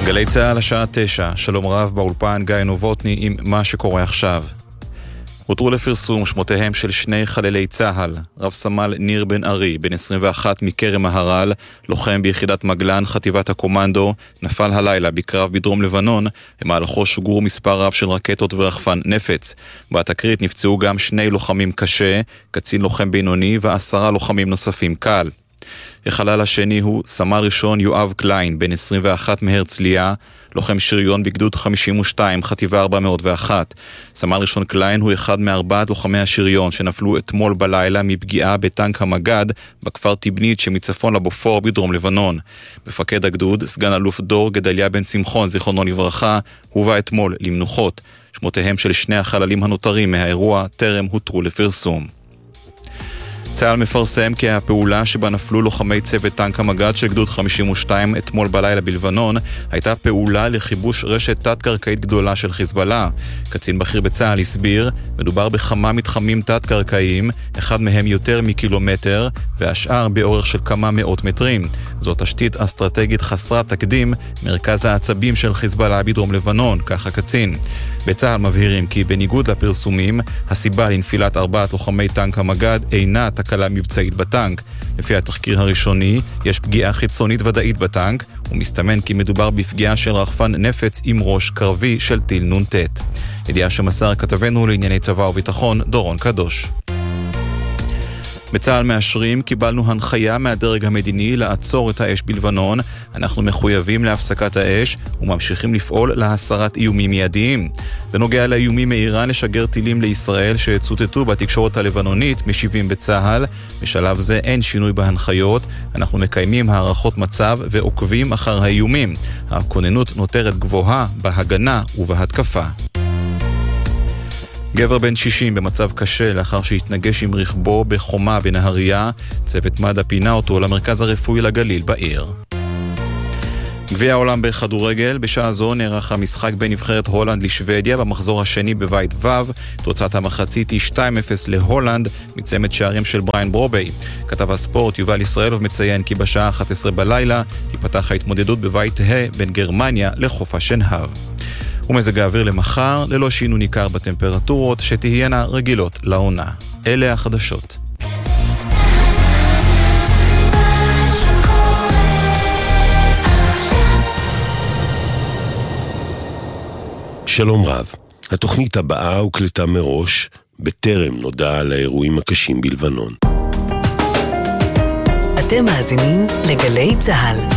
גלי צהל השעה 9, שלום רב באולפן גיא נובוטני עם מה שקורה עכשיו. הותרו לפרסום שמותיהם של שני חללי צהל, רב סמל ניר בן ארי, בן 21 מכרם מהר"ל, לוחם ביחידת מגלן חטיבת הקומנדו, נפל הלילה בקרב בדרום לבנון, במהלכו שוגרו מספר רב של רקטות ורחפן נפץ. בתקרית נפצעו גם שני לוחמים קשה, קצין לוחם בינוני ו10 לוחמים נוספים קל. החלל השני הוא סמל ראשון יואב קליין, בן 21 מהרצליה, לוחם שריון בגדוד 52, חטיבה 401. סמל ראשון קליין הוא אחד מארבעת לוחמי השריון שנפלו אתמול בלילה מפגיעה בטנק המגד בכפר טיבנית שמצפון לבופור בדרום לבנון. מפקד הגדוד, סגן אלוף דור גדליה בן שמחון, זיכרונו לברכה, הובא אתמול למנוחות. שמותיהם של שני החללים הנותרים מהאירוע טרם הותרו לפרסום. צה"ל מפרסם כי הפעולה שבה נפלו לוחמי צוות טנק המגד של גדוד 52 אתמול בלילה בלבנון הייתה פעולה לכיבוש רשת תת-קרקעית גדולה של חיזבאללה. קצין בכיר בצה"ל הסביר, מדובר בכמה מתחמים תת-קרקעיים, אחד מהם יותר מקילומטר והשאר באורך של כמה מאות מטרים. זו תשתית אסטרטגית חסרת תקדים, מרכז העצבים של חיזבאללה בדרום לבנון, כך הקצין. בצה"ל מבהירים כי בניגוד לפרסומים, הסיבה לנפילת 4 לוחמי טנק המגד אינה תקלה מבצעית בטנק. לפי התחקיר הראשוני, יש פגיעה חיצונית ודאית בטנק, ומסתמן כי מדובר בפגיעה של רחפן נפץ עם ראש קרבי של טיל נ"ט. ידיעה שמסר כתבנו לענייני צבא וביטחון, דורון קדוש. בצה"ל מאשרים, קיבלנו הנחיה מהדרג המדיני לעצור את האש בלבנון. אנחנו מחויבים להפסקת האש וממשיכים לפעול להסרת איומים מיידיים. בנוגע לאיומים מאיראן לשגר טילים לישראל שצוטטו בתקשורת הלבנונית, משיבים בצה"ל, בשלב זה אין שינוי בהנחיות. אנחנו מקיימים הערכות מצב ועוקבים אחר האיומים. הכוננות נותרת גבוהה בהגנה ובהתקפה. גבר בן 60 במצב קשה לאחר שהתנגש עם רכבו בחומה בנהריה. צוות מד"א פינה אותו למרכז הרפואי לגליל בעיר. גביע העולם בכדורגל, בשעה זו נערך המשחק בין נבחרת הולנד לשוודיה במחזור השני בבית ו'. תוצאת המחצית היא 2-0 להולנד מצמד שערים של בריין ברובי. כתב הספורט יובל ישראלוב מציין כי בשעה 11 בלילה תיפתח ההתמודדות בבית ה' בין גרמניה לחוף השנהב. ומזג האוויר למחר, ללא שינוי ניכר בטמפרטורות שתהיינה רגילות לעונה. אלה החדשות. שלום רב. התוכנית הבאה הוקלטה מראש בטרם נודע על האירועים הקשים בלבנון. אתם מאזינים לגלי צהל.